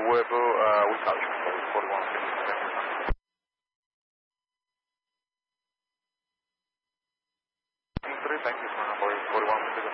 Weber, we touch 4150. Thank you for number 4150.